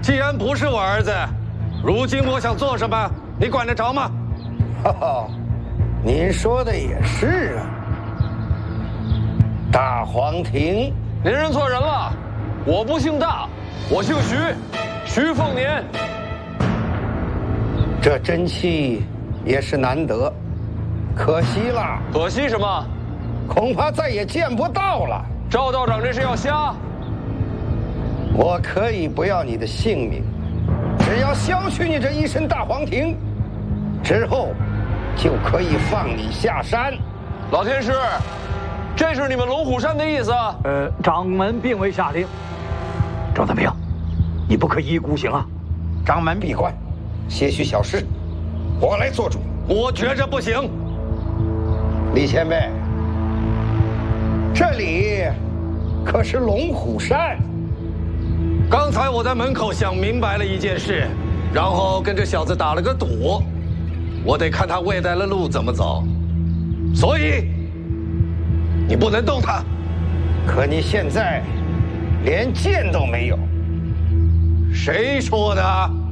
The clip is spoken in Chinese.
既然不是我儿子，如今我想做什么，你管得着吗？ 哈哈，您说的也是啊。大黄庭， 您认错人了，我不姓大，我姓徐，徐凤年。 这真气也是难得，可惜了。 可惜什么？ 恐怕再也见不到了。 赵道长这是要瞎？ 我可以不要你的性命，只要消去你这一身大黄庭，之后就可以放你下山。 老天师，这是你们龙虎山的意思？ 掌门并未下令。郑三平，你不可一意孤行啊！ 掌门闭关，些许小事，我来做主。 我觉着不行。 李前辈，这里可是龙虎山。 刚才我在门口想明白了一件事，然后跟这小子打了个赌，我得看他未来的路怎么走，所以你不能动他。 可你现在连剑都没有。 谁说的？